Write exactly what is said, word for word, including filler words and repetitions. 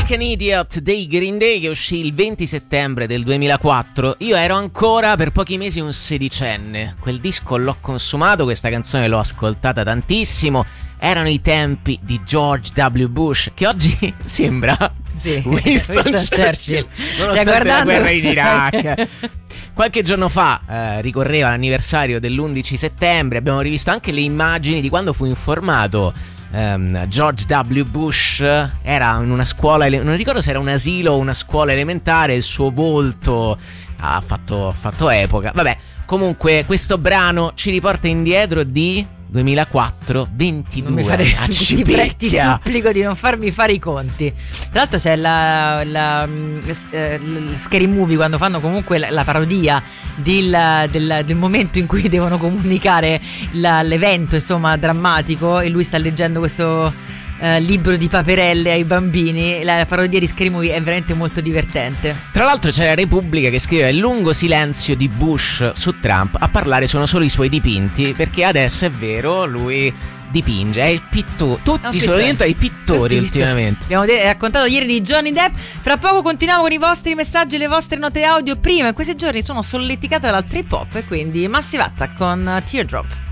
Like an Idiot dei Green Day, che uscì il venti settembre del duemilaquattro. Io ero ancora per pochi mesi un sedicenne. Quel disco l'ho consumato, questa canzone l'ho ascoltata tantissimo. Erano i tempi di George W. Bush, che oggi sembra sì, Winston, Winston Churchill, Churchill. nonostante la guerra in Iraq. Qualche giorno fa eh, ricorreva l'anniversario dell'undici settembre. Abbiamo rivisto anche le immagini di quando fu informato um, George W. Bush. Era in una scuola, ele- non ricordo se era un asilo o una scuola elementare. Il suo volto ha fatto, fatto epoca. Vabbè, comunque questo brano ci riporta indietro di duemilaquattro, ventidue. Non mi fare, ti, pre- ti supplico di non farmi fare i conti. Tra l'altro c'è la, la, la, la Scary Movie, quando fanno comunque la, la parodia del, del, del momento in cui devono comunicare la, l'evento, insomma, drammatico, e lui sta leggendo questo Uh, libro di paperelle ai bambini. La parodia di Scary Movie è veramente molto divertente. Tra l'altro c'è la Repubblica che scrive: il lungo silenzio di Bush su Trump, a parlare sono solo i suoi dipinti, perché adesso è vero, lui dipinge, è il pittore. Tutti sono diventati pittori ultimamente. Abbiamo de- raccontato ieri di Johnny Depp. Fra poco continuiamo con i vostri messaggi e le vostre note audio. Prima, in questi giorni sono solleticata dal trip hop, e quindi Massive Attack con Teardrop.